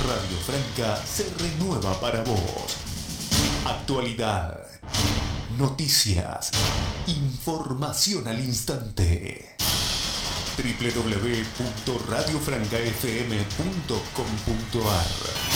Radio Franca se renueva para vos. Actualidad, noticias, información al instante. www.radiofrancafm.com.ar